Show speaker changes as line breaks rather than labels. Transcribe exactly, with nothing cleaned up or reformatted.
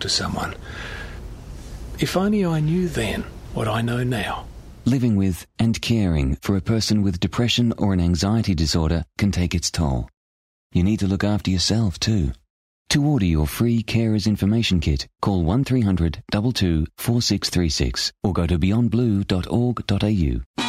for someone. If only I knew then what I know now.
Living with and caring for a person with depression or an anxiety disorder can take its toll. You need to look after yourself too. To order your free Carers Information Kit, call one three hundred two two four six three six or go to beyond blue dot org dot a u.